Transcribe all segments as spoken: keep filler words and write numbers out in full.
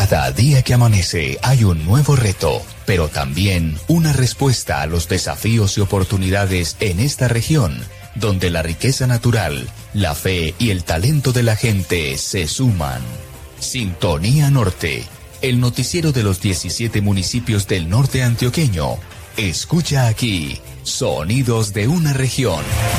Cada día que amanece hay un nuevo reto, pero también una respuesta a los desafíos y oportunidades en esta región, donde la riqueza natural, la fe y el talento de la gente se suman. Sintonía Norte, el noticiero de los diecisiete municipios del norte antioqueño. Escucha aquí, sonidos de una región.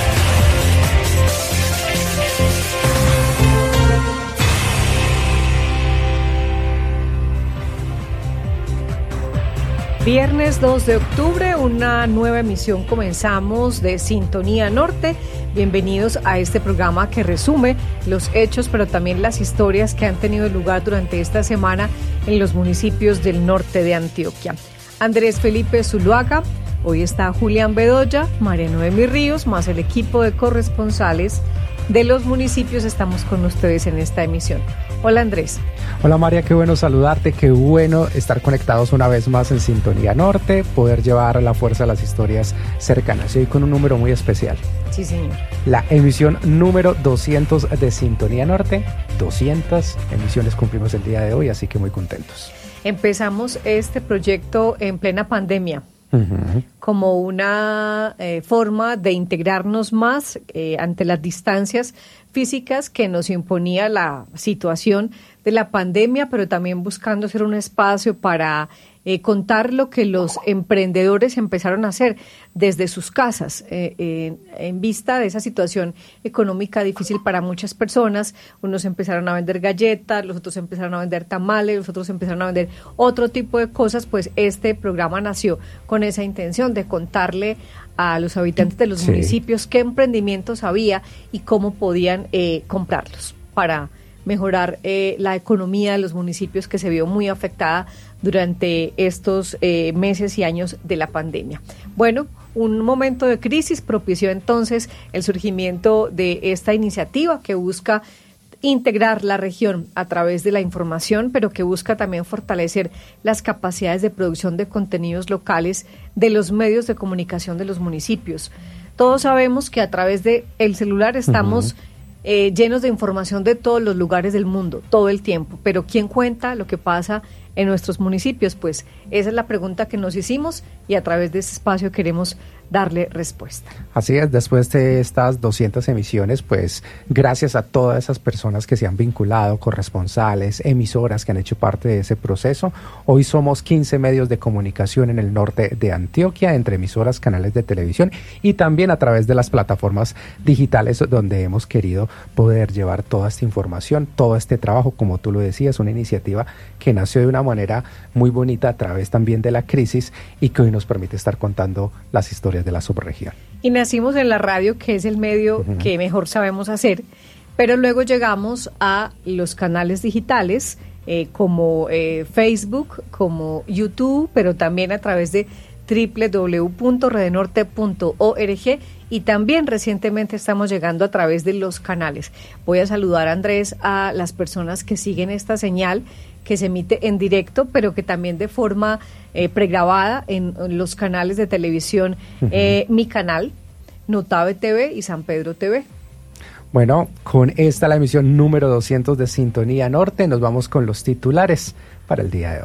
Viernes dos de octubre, una nueva emisión comenzamos de Sintonía Norte. Bienvenidos a este programa que resume los hechos, pero también las historias que han tenido lugar durante esta semana en los municipios del norte de Antioquia. Andrés Felipe Zuluaga, hoy está Julián Bedoya, María Noemi Ríos, más el equipo de corresponsales de los municipios. Estamos con ustedes en esta emisión. Hola Andrés. Hola María, qué bueno saludarte, qué bueno estar conectados una vez más en Sintonía Norte, poder llevar la fuerza de las historias cercanas y hoy con un número muy especial. Sí, señor. La emisión número doscientos de Sintonía Norte, doscientas emisiones cumplimos el día de hoy, así que muy contentos. Empezamos este proyecto en plena pandemia. Uh-huh. Como una eh, forma de integrarnos más eh, ante las distancias físicas que nos imponía la situación de la pandemia, pero también buscando ser un espacio para eh, contar lo que los emprendedores empezaron a hacer desde sus casas, eh, eh, en vista de esa situación económica difícil para muchas personas. Unos empezaron a vender galletas, los otros empezaron a vender tamales, los otros empezaron a vender otro tipo de cosas. Pues este programa nació con esa intención de contarle a los habitantes de los sí. municipios qué emprendimientos había y cómo podían eh, comprarlos para mejorar eh, la economía de los municipios, que se vio muy afectada durante estos eh, meses y años de la pandemia. Bueno, un momento de crisis propició entonces el surgimiento de esta iniciativa que busca integrar la región a través de la información, pero que busca también fortalecer las capacidades de producción de contenidos locales de los medios de comunicación de los municipios. Todos sabemos que a través de el celular estamos uh-huh. eh, llenos de información de todos los lugares del mundo, todo el tiempo, pero ¿quién cuenta lo que pasa en nuestros municipios? Pues esa es la pregunta que nos hicimos y a través de este espacio queremos darle respuesta. Así es, después de estas doscientas emisiones, pues gracias a todas esas personas que se han vinculado, corresponsales, emisoras que han hecho parte de ese proceso, hoy somos quince medios de comunicación en el norte de Antioquia, entre emisoras, canales de televisión y también a través de las plataformas digitales donde hemos querido poder llevar toda esta información, todo este trabajo, como tú lo decías, una iniciativa que nació de una manera muy bonita a través también de la crisis y que hoy nos permite estar contando las historias de la subregión. Y nacimos en la radio, que es el medio uh-huh. que mejor sabemos hacer, pero luego llegamos a los canales digitales eh, como eh, Facebook, como YouTube, pero también a través de doble u doble u doble u punto redenorte punto org y también recientemente estamos llegando a través de los canales. Voy a saludar, Andrés, a las personas que siguen esta señal que se emite en directo, pero que también de forma eh, pregrabada en, en los canales de televisión, uh-huh. eh, Mi Canal, Notave T V y San Pedro T V. Bueno, con esta la emisión número doscientos de Sintonía Norte, nos vamos con los titulares para el día de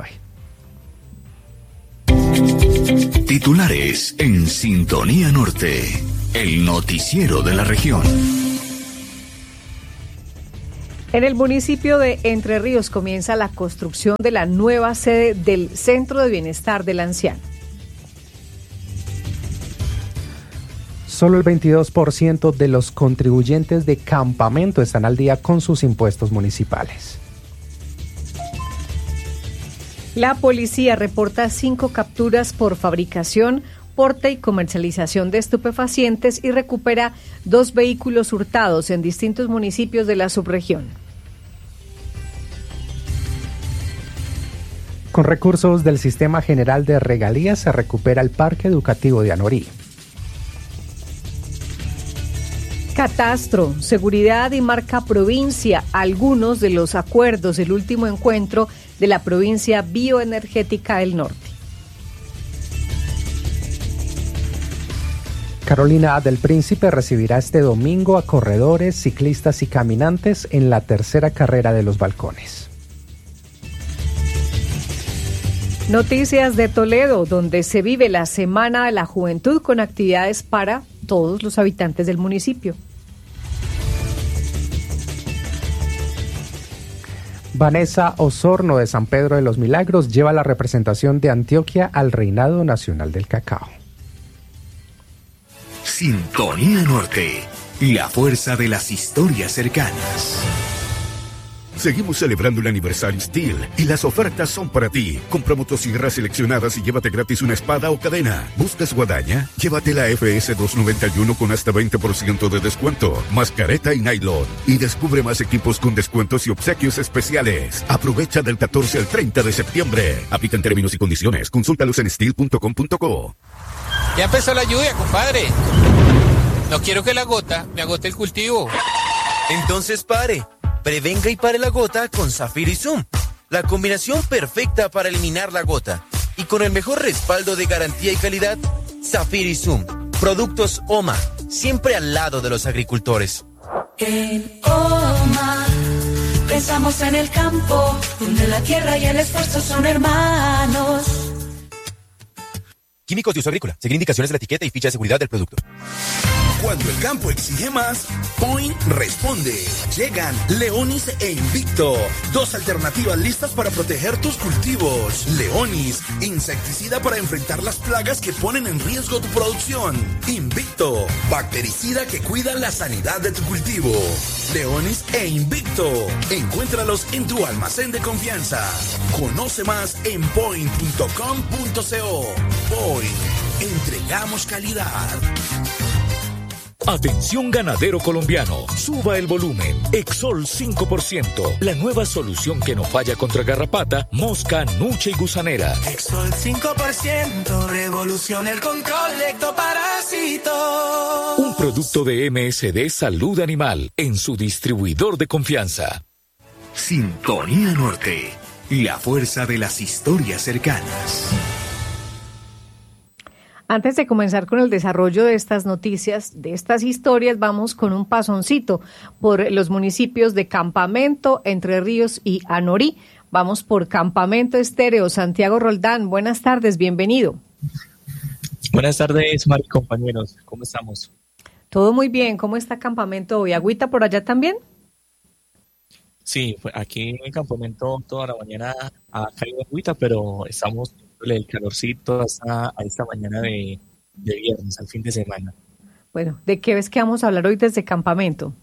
hoy. Titulares en Sintonía Norte, el noticiero de la región. En el municipio de Entre Ríos comienza la construcción de la nueva sede del Centro de Bienestar del Anciano. Solo el veintidós por ciento de los contribuyentes de campamento están al día con sus impuestos municipales. La policía reporta cinco capturas por fabricación, porte y comercialización de estupefacientes y recupera dos vehículos hurtados en distintos municipios de la subregión. Con recursos del Sistema General de Regalías se recupera el Parque Educativo de Anorí. Catastro, seguridad y marca provincia, algunos de los acuerdos del último encuentro de la provincia bioenergética del norte. Carolina del Príncipe recibirá este domingo a corredores, ciclistas y caminantes en la tercera carrera de los balcones. Noticias de Toledo, donde se vive la Semana de la Juventud con actividades para todos los habitantes del municipio. Vanessa Osorno de San Pedro de los Milagros lleva la representación de Antioquia al Reinado Nacional del Cacao. Sintonía Norte, la fuerza de las historias cercanas. Seguimos celebrando el aniversario Steel y las ofertas son para ti. Compra motosierras seleccionadas y llévate gratis una espada o cadena. ¿Buscas guadaña? Llévate la F S doscientos noventa y uno con hasta veinte por ciento de descuento, más careta y nylon. Y descubre más equipos con descuentos y obsequios especiales. Aprovecha del catorce al treinta de septiembre. Aplican términos y condiciones. Consúltalos en steel punto com punto co. Ya empezó la lluvia, compadre. No quiero que la gota me agote el cultivo. Entonces pare. Prevenga y pare la gota con Zafir y Zoom, la combinación perfecta para eliminar la gota. Y con el mejor respaldo de garantía y calidad, Zafir y Zoom. Productos OMA, siempre al lado de los agricultores. En OMA pensamos en el campo, donde la tierra y el esfuerzo son hermanos. Químicos de uso agrícola. Seguir indicaciones de la etiqueta y ficha de seguridad del producto. Cuando el campo exige más, Point responde. Llegan Leonis e Invicto, dos alternativas listas para proteger tus cultivos. Leonis, insecticida para enfrentar las plagas que ponen en riesgo tu producción. Invicto, bactericida que cuida la sanidad de tu cultivo. Leonis e Invicto, encuéntralos en tu almacén de confianza. Conoce más en point punto com punto co. Point, entregamos calidad. Atención ganadero colombiano, suba el volumen. Exol cinco por ciento, la nueva solución que no falla contra garrapata, mosca, nuche y gusanera. Exol cinco por ciento, revoluciona el control de ectoparásitos. Un producto de M S D Salud Animal, en su distribuidor de confianza. Sintonía Norte, la fuerza de las historias cercanas. Antes de comenzar con el desarrollo de estas noticias, de estas historias, vamos con un pasoncito por los municipios de Campamento, Entre Ríos y Anorí. Vamos por Campamento Estéreo. Santiago Roldán, buenas tardes, bienvenido. Buenas tardes, Mari, compañeros. ¿Cómo estamos? Todo muy bien. ¿Cómo está Campamento hoy? ¿Agüita por allá también? Sí, aquí en el Campamento toda la mañana ha caído agüita, pero estamos el calorcito hasta a esta mañana de, de viernes, al fin de semana. Bueno, ¿de qué ves que vamos a hablar hoy desde Campamento?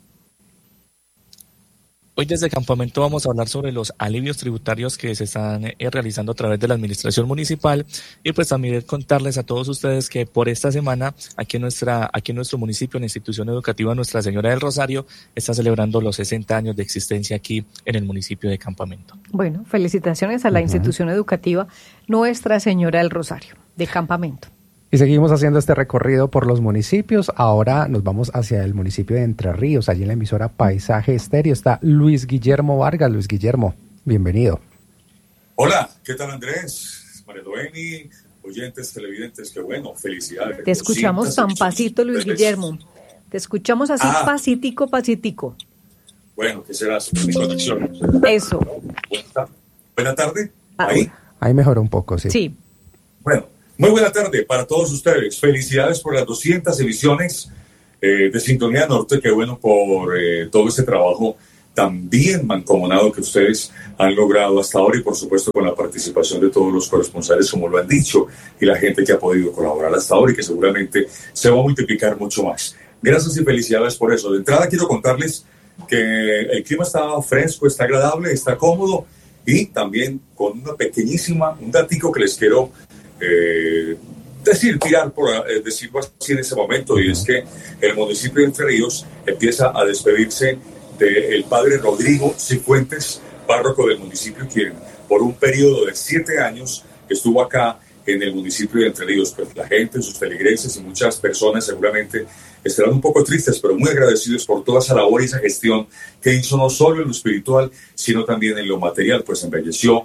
Hoy desde Campamento vamos a hablar sobre los alivios tributarios que se están eh, realizando a través de la administración municipal y pues también contarles a todos ustedes que por esta semana aquí en nuestra aquí en nuestro municipio, en la institución educativa Nuestra Señora del Rosario, está celebrando los sesenta años de existencia aquí en el municipio de Campamento. Bueno, felicitaciones a la uh-huh. institución educativa Nuestra Señora del Rosario de Campamento. Y seguimos haciendo este recorrido por los municipios. Ahora nos vamos hacia el municipio de Entre Ríos. Allí en la emisora Paisaje Estéreo está Luis Guillermo Vargas. Luis Guillermo, bienvenido. Hola, ¿qué tal Andrés? María Doeni, oyentes, televidentes, qué bueno, felicidades. Te escuchamos tan pasito, Luis Guillermo. Te escuchamos así ah. pasitico, pasitico. Bueno, ¿qué será eso? Mi conexión. Eso. Buena, buena tarde. Ah, Ahí. Ahí mejoró un poco, sí. Sí. Bueno. Muy buena tarde para todos ustedes. Felicidades por las doscientas emisiones eh, de Sintonía Norte. Qué bueno por eh, todo este trabajo tan bien mancomunado que ustedes han logrado hasta ahora y por supuesto con la participación de todos los corresponsales, como lo han dicho, y la gente que ha podido colaborar hasta ahora y que seguramente se va a multiplicar mucho más. Gracias y felicidades por eso. De entrada quiero contarles que el clima está fresco, está agradable, está cómodo y también con una pequeñísima, un datico que les quiero Eh, decir, tirar por eh, decirlo así en ese momento, y es que el municipio de Entre Ríos empieza a despedirse del padre Rodrigo Cifuentes, párroco del municipio, quien por un periodo de siete años estuvo acá en el municipio de Entre Ríos. Pues la gente, sus feligreses y muchas personas seguramente estarán un poco tristes, pero muy agradecidos por toda esa labor y esa gestión que hizo no solo en lo espiritual, sino también en lo material, pues embelleció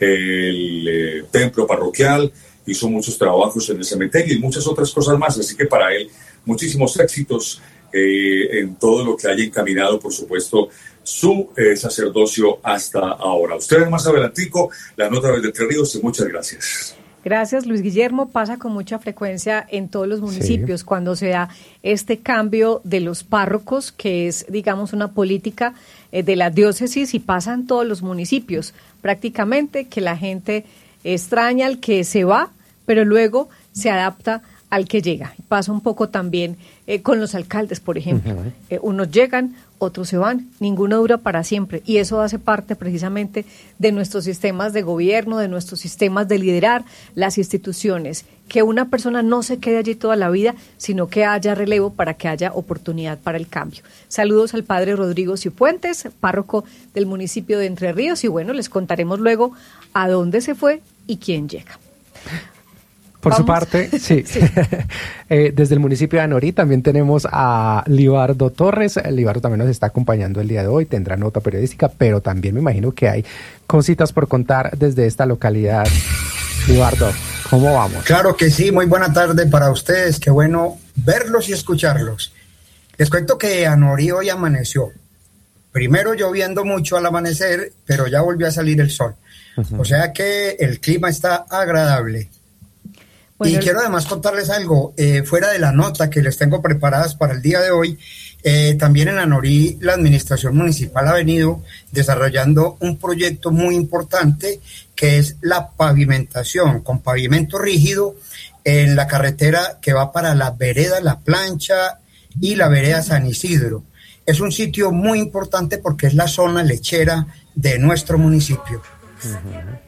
el eh, templo parroquial, hizo muchos trabajos en el cementerio y muchas otras cosas más, así que para él muchísimos éxitos eh, en todo lo que haya encaminado, por supuesto, su eh, sacerdocio hasta ahora. Ustedes más adelantico, la nota de Entre Ríos, y muchas gracias. Gracias, Luis Guillermo. Pasa con mucha frecuencia en todos los municipios sí. cuando se da este cambio de los párrocos, que es, digamos, una política eh, de la diócesis, y pasa en todos los municipios. Prácticamente que la gente extraña al que se va, pero luego se adapta al que llega. Pasa un poco también eh, con los alcaldes, por ejemplo. Uh-huh. Eh, unos llegan, otros se van, ninguno dura para siempre, y eso hace parte precisamente de nuestros sistemas de gobierno, de nuestros sistemas de liderar las instituciones, que una persona no se quede allí toda la vida, sino que haya relevo para que haya oportunidad para el cambio. Saludos al padre Rodrigo Cifuentes, párroco del municipio de Entre Ríos, y bueno, les contaremos luego a dónde se fue y quién llega. Por ¿Vamos? Su parte, sí. sí. eh, desde el municipio de Anorí también tenemos a Libardo Torres. Libardo también nos está acompañando el día de hoy, tendrá nota periodística, pero también me imagino que hay cositas por contar desde esta localidad. Libardo, ¿cómo vamos? Claro que sí, muy buena tarde para ustedes, qué bueno verlos y escucharlos. Les cuento que Anorí hoy amaneció. Primero lloviendo mucho al amanecer, pero ya volvió a salir el sol. Uh-huh. O sea que el clima está agradable. Bueno, y quiero además contarles algo, eh, fuera de la nota que les tengo preparadas para el día de hoy, eh, también en Anorí la administración municipal ha venido desarrollando un proyecto muy importante que es la pavimentación con pavimento rígido en la carretera que va para la vereda La Plancha y la vereda San Isidro. Es un sitio muy importante porque es la zona lechera de nuestro municipio. Uh-huh.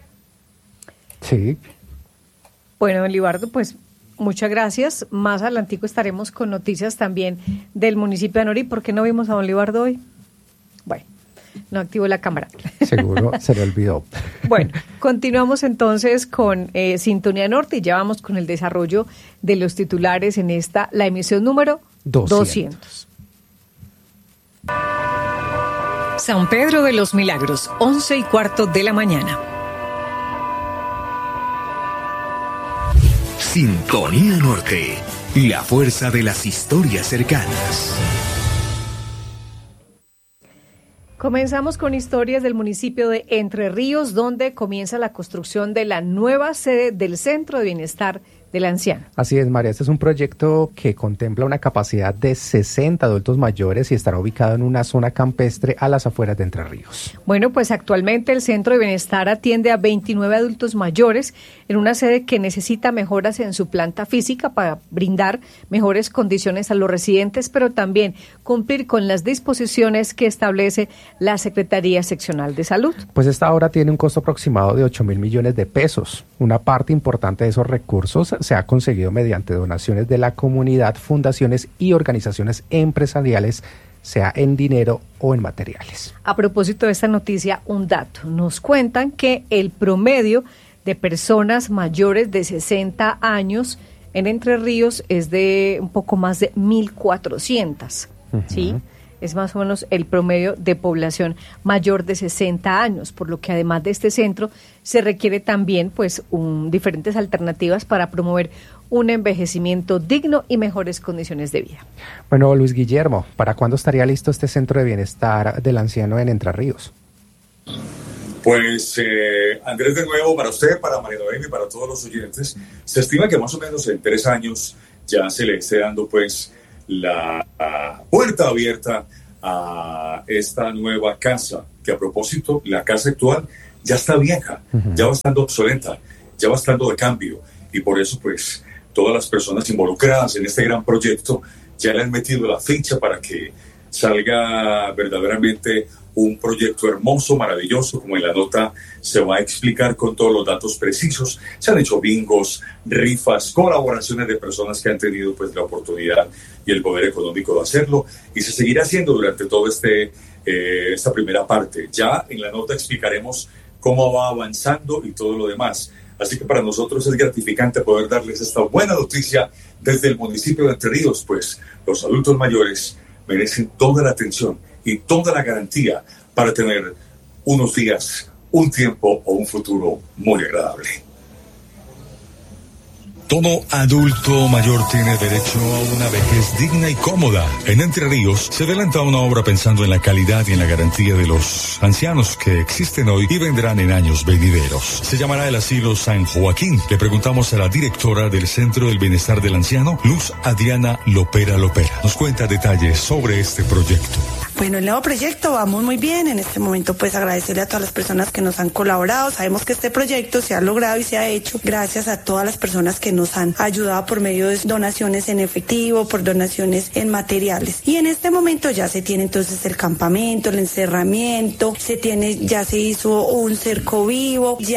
Sí. Bueno, Libardo, pues muchas gracias. Más adelantico estaremos con noticias también del municipio de Anorí. ¿Por qué no vimos a don Libardo hoy? Bueno, no activó la cámara. Seguro se le olvidó. Bueno, continuamos entonces con eh, Sintonía Norte y ya vamos con el desarrollo de los titulares en esta, la emisión número doscientos. San Pedro de los Milagros, once y cuarto de la mañana. Sintonía Norte, la fuerza de las historias cercanas. Comenzamos con historias del municipio de Entre Ríos, donde comienza la construcción de la nueva sede del Centro de Bienestar del Anciano. Así es, María. Este es un proyecto que contempla una capacidad de sesenta adultos mayores y estará ubicado en una zona campestre a las afueras de Entre Ríos. Bueno, pues actualmente el Centro de Bienestar atiende a veintinueve adultos mayores en una sede que necesita mejoras en su planta física para brindar mejores condiciones a los residentes, pero también cumplir con las disposiciones que establece la Secretaría Seccional de Salud. Pues esta obra tiene un costo aproximado de ocho mil millones de pesos. Una parte importante de esos recursos se ha conseguido mediante donaciones de la comunidad, fundaciones y organizaciones empresariales, sea en dinero o en materiales. A propósito de esta noticia, un dato. Nos cuentan que el promedio de personas mayores de sesenta años en Entre Ríos es de un poco más de mil cuatrocientas, uh-huh. ¿sí? Es más o menos el promedio de población mayor de sesenta años, por lo que además de este centro se requiere también pues un, diferentes alternativas para promover un envejecimiento digno y mejores condiciones de vida. Bueno, Luis Guillermo, ¿para cuándo estaría listo este centro de bienestar del anciano en Entre Ríos? Pues eh, Andrés, de nuevo para usted, para María Noemi y para todos los oyentes, se estima que más o menos en tres años ya se le esté dando pues la uh, puerta abierta a esta nueva casa, que a propósito, la casa actual ya está vieja, uh-huh. ya va estando obsoleta, ya va estando de cambio, y por eso pues todas las personas involucradas en este gran proyecto ya le han metido la ficha para que salga verdaderamente un proyecto hermoso, maravilloso, como en la nota se va a explicar con todos los datos precisos. Se han hecho bingos, rifas, colaboraciones de personas que han tenido pues la oportunidad y el poder económico de hacerlo, y se seguirá haciendo durante toda este, eh, esta primera parte. Ya en la nota explicaremos cómo va avanzando y todo lo demás. Así que para nosotros es gratificante poder darles esta buena noticia desde el municipio de Entre Ríos, pues los adultos mayores merecen toda la atención y toda la garantía para tener unos días, un tiempo o un futuro muy agradable. Todo adulto mayor tiene derecho a una vejez digna y cómoda. En Entre Ríos se adelanta una obra pensando en la calidad y en la garantía de los ancianos que existen hoy y vendrán en años venideros. Se llamará el Asilo San Joaquín. Le preguntamos a la directora del Centro del Bienestar del Anciano, Luz Adriana Lopera Lopera. Nos cuenta detalles sobre este proyecto. Bueno, el nuevo proyecto vamos muy bien. En este momento, pues agradecerle a todas las personas que nos han colaborado. Sabemos que este proyecto se ha logrado y se ha hecho gracias a todas las personas que nos han ayudado por medio de donaciones en efectivo, por donaciones en materiales. Y en este momento ya se tiene entonces el campamento, el encerramiento, se tiene, ya se hizo un cerco vivo, ya